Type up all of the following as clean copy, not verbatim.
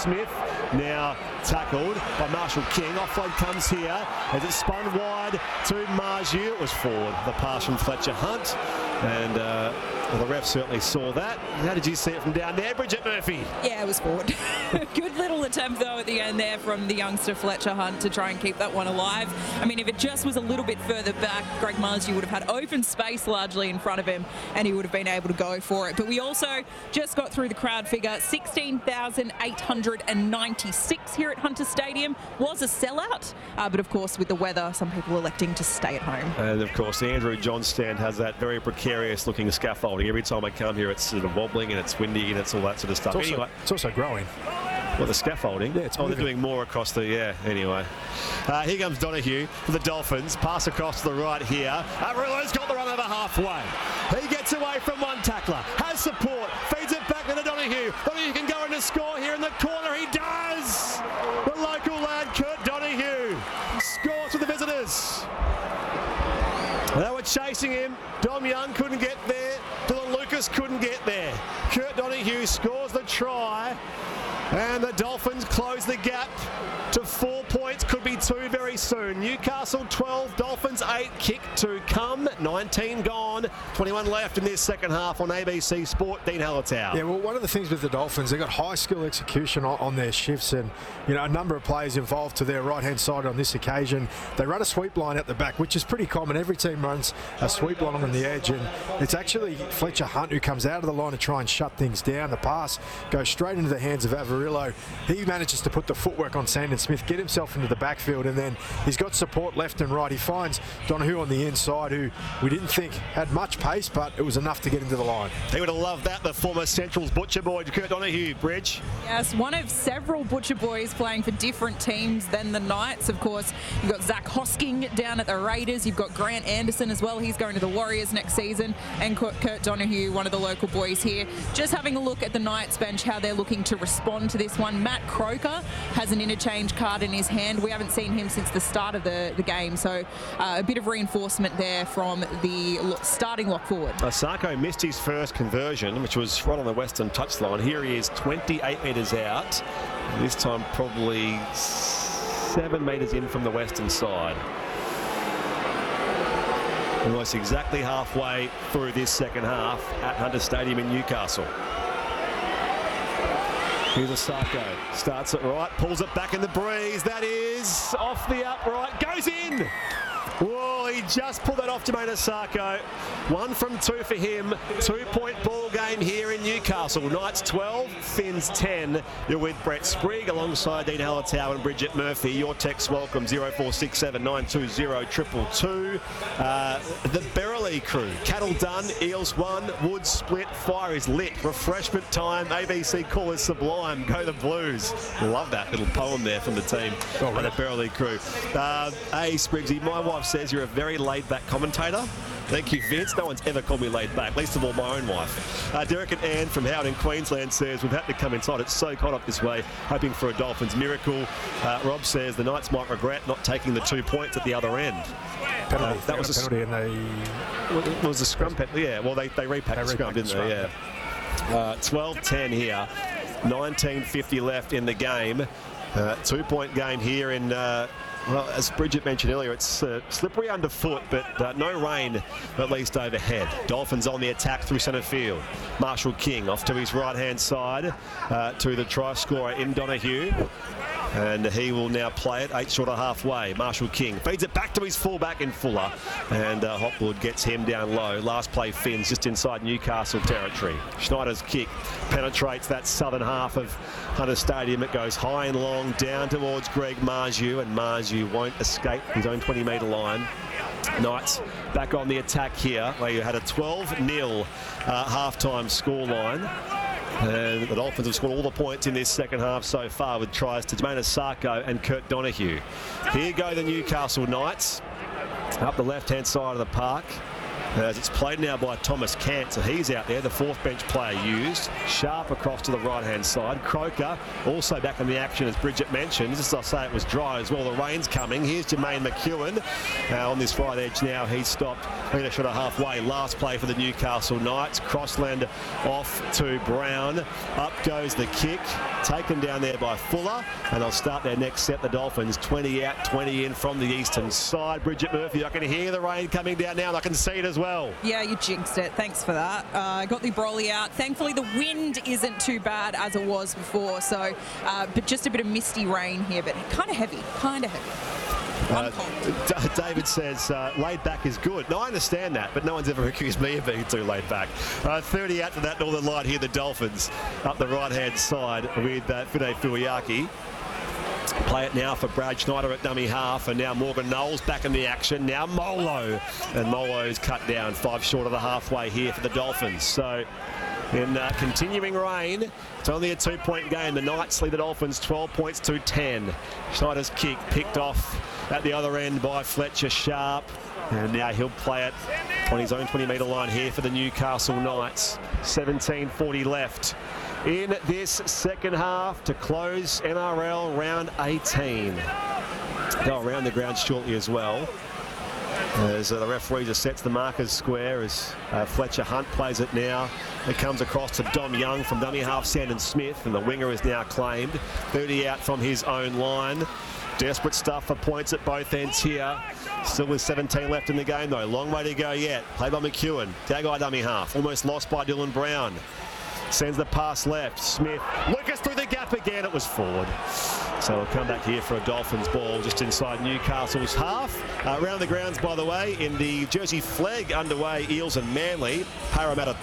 Smith. Now tackled by Marshall King. Offload comes here as it's spun wide to Marju. It was forward. The pass from Fletcher Hunt. And well, the ref certainly saw that. How did you see it from down there, Bridget Murphy? Yeah, it was forward. Good little attempt, though, at the end there from the youngster Fletcher Hunt to try and keep that one alive. I mean, if it just was a little bit further back, Greg Marju would have had open space largely in front of him, and he would have been able to go for it. But we also just got through the crowd figure, 16,896 here at Hunter Stadium. Was a sellout, but of course, with the weather, some people electing to stay at home. And of course, the Andrew John stand has that very precarious looking scaffolding. Every time I come here, it's sort of wobbling and it's windy and it's all that sort of stuff. It's also growing. Well, the scaffolding? Yeah, it's they're doing more across the, anyway. Here comes Donahue for the Dolphins. Pass across to the right here. Averillo's got the run over halfway. He gets away from one tackler. Has support. Feeds it back to Donahue. Donahue can go in to score here in the corner. He does! The local lad, Kurt Donahue, scores for the visitors. They were chasing him. Dom Young couldn't get there. Dylan Lucas couldn't get there. Kurt Donahue scores the try. And the Dolphins close the gap to 4 points. Could be 2 very soon. Newcastle 12, Dolphins 8. Kick to come. 19 gone. 21 left in this second half on ABC Sport. Dean Hallertau. Yeah, well, one of the things with the Dolphins, they've got high skill execution on their shifts, and a number of players involved to their right-hand side on this occasion. They run a sweep line at the back, which is pretty common. Every team runs a sweep line on the edge, and it's actually Fletcher Hunt who comes out of the line to try and shut things down. The pass goes straight into the hands of Averillo. He manages to put the footwork on Sandon Smith, get himself into the backfield, and then he's got support left and right. He finds Donahue on the inside, who we didn't think had much pace, but it was enough to get into the line. He would have loved that, the former Central's butcher boy, Kurt Donahue. Bridge. Yes, one of several butcher boys playing for different teams than the Knights. Of course, you've got Zach Hosking down at the Raiders. You've got Grant Anderson as well. He's going to the Warriors next season. And Kurt Donahue, one of the local boys here. Just having a look at the Knights bench, how they're looking to respond to this one. Matt Croker has an interchange card in his hand. We haven't seen him since the start of the game, so a bit of reinforcement there from the starting lock forward. Sarko missed his first conversion, which was right on the western touchline. Here he is, 28 metres out. This time probably 7 metres in from the western side. Almost exactly halfway through this second half at Hunter Stadium in Newcastle. Here's Asako, starts it right, pulls it back in the breeze. That is off the upright, goes in. Whoa, he just pulled that off, Jermaine Asako. 1 from 2 for him. 2-point ball game here in Newcastle. Knights 12, Finns 10. You're with Brett Sprigg alongside Dean Hallertau and Bridget Murphy. Your text welcome 0467 920 222. The Berrily crew. Cattle done, Eels 1, Woods split, fire is lit. Refreshment time, ABC call is sublime. Go the Blues. Love that little poem there from the team and the Berrily crew. Hey Spriggsy, my wife says you're a very laid-back commentator. Thank you, Vince. No one's ever called me laid back, least of all my own wife. Derek and Ann from Howard in Queensland says, we've had to come inside. It's so cold up this way, hoping for a Dolphins miracle. Rob says the Knights might regret not taking the 2 points at the other end. Penalty. That was a penalty, and they... It was a scrum penalty. Yeah, well, they repacked the scrum, didn't they? Yeah. 12-10 here. 19:50 left in the game. 2-point game here in... well, as Bridget mentioned earlier, it's slippery underfoot, but no rain, at least overhead. Dolphins on the attack through centre field. Marshall King off to his right-hand side to the try scorer in Donahue. And he will now play it 8 short of halfway. Marshall King feeds it back to his fullback in Fuller. And Hopwood gets him down low. Last play Finns just inside Newcastle territory. Schneider's kick penetrates that southern half of Hunter Stadium. It goes high and long down towards Greg Marju. And Marju won't escape his own 20-metre line. Knights back on the attack here, where you had a 12-0 half-time scoreline. And the Dolphins have scored all the points in this second half so far with tries to Jermaine Asako and Kurt Donahue. Here go the Newcastle Knights up the left-hand side of the park. as it's played now by Thomas Cant, so he's out there, the fourth bench player used. Sharp across to the right-hand side. Croker also back in the action, as Bridget mentioned. Just as I say, it was dry as well. The rain's coming. Here's Jermaine McEwen on this right edge now. He's stopped. Peter shot halfway. Last play for the Newcastle Knights. Crossland off to Brown. Up goes the kick. Taken down there by Fuller. And they'll start their next set. The Dolphins 20 out, 20 in from the eastern side. Bridget Murphy, I can hear the rain coming down now, and I can see it as well. Yeah, you jinxed it. Thanks for that. Got the brolly out. Thankfully, the wind isn't too bad as it was before. So, but just a bit of misty rain here, but kind of heavy. David says laid back is good. No, I understand that, but no one's ever accused me of being too laid back. 30 out to that Northern Light here, the Dolphins up the right-hand side with Fide Fuiaki. Play it now for Brad Schneider at dummy half, and now Morgan Knowles back in the action. Now Molo, and Molo's cut down 5 short of the halfway here for the Dolphins. So in continuing rain, it's only a 2-point game. The Knights lead the Dolphins 12 points to 10. Schneider's kick picked off at the other end by Fletcher Sharp, and now he'll play it on his own 20-metre line here for the Newcastle Knights. 17:40 left in this second half to close NRL round 18. Go around the ground shortly as well, as the referee just sets the markers square as Fletcher Hunt plays it now. It comes across to Dom Young from dummy half Sandon Smith, and the winger is now claimed. 30 out from his own line. Desperate stuff for points at both ends here. Still with 17 left in the game though. Long way to go yet. Played by McEwen. Gagai dummy half. Almost lost by Dylan Brown. Sends the pass left. Smith. Lucas through the gap again. It was forward. So we'll come back here for a Dolphins ball just inside Newcastle's half. Around the grounds, by the way, in the Jersey Flag underway, Eels and Manly. Parramatta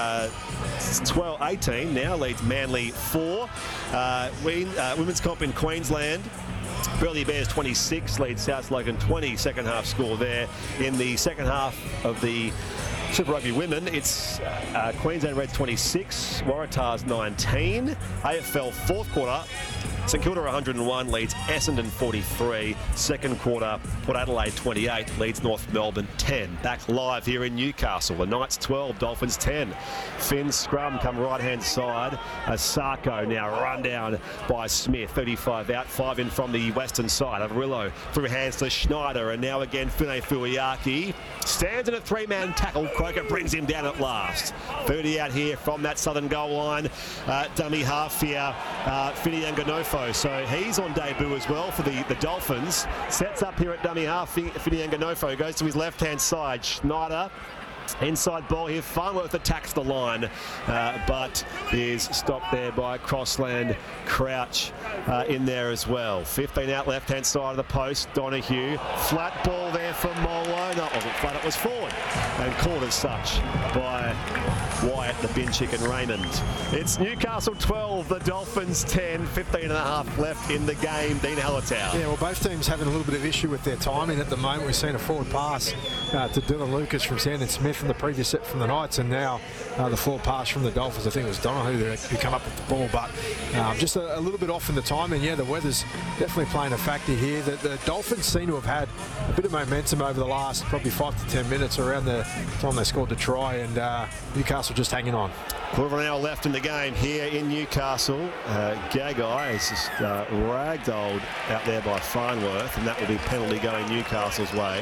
18 now leads Manly 4. Women's comp in Queensland. Burleigh Bears 26 leads South Logan 20. Second half score there. In the second half of the Super Rugby Women, it's Queensland Reds 26, Waratahs 19. AFL fourth quarter, St Kilda 101 leads Essendon 43. Second quarter, Port Adelaide 28 leads North Melbourne 10. Back live here in Newcastle. The Knights 12, Dolphins 10. Finn scrum come right-hand side. Asako now run down by Smith. 35 out, 5 in from the western side. Averillo through hands to Schneider, and now again Fine Fuiaki stands in a 3-man tackle. Croker brings him down at last. 30 out here from that southern goal line. Dummy half here, Fini Anganofo. So he's on debut as well for the Dolphins. Sets up here at dummy half. Fini Anganofo goes to his left-hand side. Schneider. Inside ball here, Farnworth attacks the line, but is stopped there by Crossland. Crouch in there as well. 15 out left-hand side of the post, Donahue. Flat ball there from Molo. No, it wasn't flat, it was forward. And caught as such by Wyatt, the bin chicken Raymond. It's Newcastle 12, the Dolphins 10, 15 and a half left in the game. Dean Hallertau. Yeah, well, both teams having a little bit of issue with their timing at the moment. We've seen a forward pass to Dylan Lucas from Sandon Smith from the previous set from the Knights, and now the forward pass from the Dolphins. I think it was Donahue who come up with the ball, but just a little bit off in the timing. Yeah, the weather's definitely playing a factor here. The Dolphins seem to have had a bit of momentum over the last probably 5 to 10 minutes around the time they scored the try, and Newcastle just hanging on. Quarter of an hour left in the game here in Newcastle. Gagai is just ragdolled out there by Farnworth, and that will be penalty going Newcastle's way.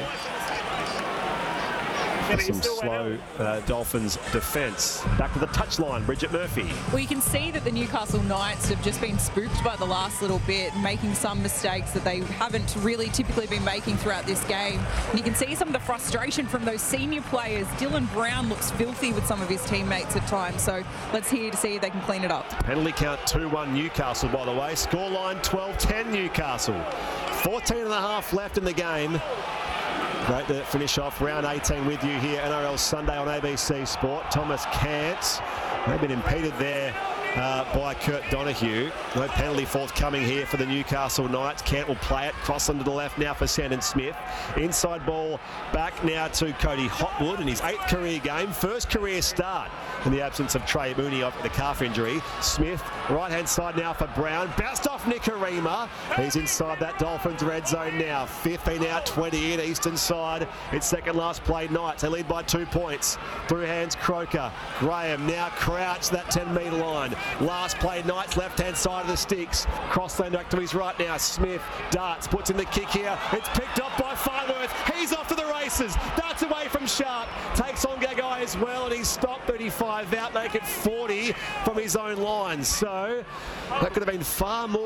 Some slow Dolphins defence. Back to the touchline, Bridget Murphy. Well, you can see that the Newcastle Knights have just been spooked by the last little bit, making some mistakes that they haven't really typically been making throughout this game. And you can see some of the frustration from those senior players. Dylan Brown looks filthy with some of his teammates at times, so let's hear to see if they can clean it up. Penalty count 2-1 Newcastle, by the way. Scoreline 12-10 Newcastle. 14 and a half left in the game. Great to finish off round 18 with you here, NRL Sunday on ABC Sport. Thomas Cant, they've been impeded there by Kurt Donahue. No penalty forthcoming here for the Newcastle Knights. Cant will play it. Crossland to the left now for Sandon Smith. Inside ball back now to Cody Hotwood in his 8th career game. First career start in the absence of Trey Mooney off the calf injury. Smith Right-hand side now for Brown. Bounced off Nikorima. He's inside that Dolphins red zone now. 15 out, 20 in. Eastern side. It's second last play, Knights. They lead by 2 points. Through hands, Croker. Graham now crouched that 10-metre line. Last play, Knights left-hand side of the sticks. Crossland back to his right now. Smith darts, puts in the kick here. It's picked up by Farnworth. He's off to the races. Darts away from Sharp. Takes on Gagai as well, and he's stopped 35 out, make it 40 from his own line. So that could have been far more.